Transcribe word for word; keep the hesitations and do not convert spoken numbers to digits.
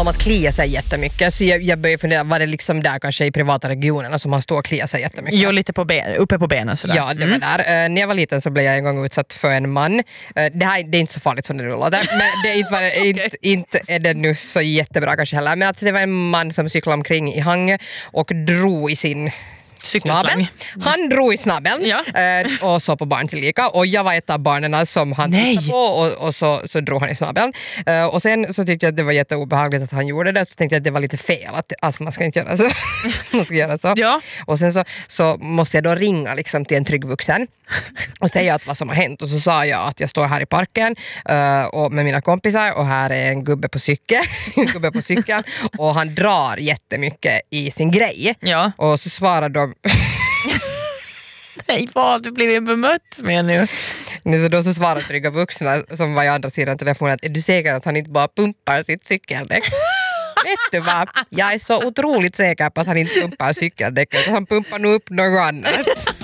tal om att klia sig jättemycket, så jag, jag började fundera, var det liksom där kanske i privata regionerna som han står och kliar sig jättemycket? Jo, lite på ben, uppe på benen sådär. Ja, det var där. Uh, när jag var liten så blev jag en gång utsatt för en man. Uh, det här det är inte så farligt som det nu låter, men det är inte, okay. inte, inte är det nu så jättebra kanske heller. Men alltså det var en man som cyklade omkring i Hangö och drog i sin snabel. Han drog i snabeln ja. eh, och så på barn till lika. Och jag var ett av barnen som han tittade på och, och så, så drog han i snabeln. Eh, och sen så tyckte jag att det var jätteobehagligt att han gjorde det. Så tänkte jag att det var lite fel. Att, alltså man ska inte göra så. man ska göra så. Ja. Och sen så, så måste jag då ringa liksom till en trygg vuxen och säga att vad som har hänt. Och så sa jag att jag står här i parken uh, och med mina kompisar och här är en gubbe på cykel. en gubbe på cykeln och han drar jättemycket i sin grej. Ja. Och så svarar de nej, vad du blir bemött med nu. Så då så svarar trygga vuxna som var i andra sidan telefonen att är du säker att han inte bara pumpar sitt cykeldäck? Vet du vad? Jag är så otroligt säker på att han inte pumpar cykeldäcket. Han pumpar nog upp något annat.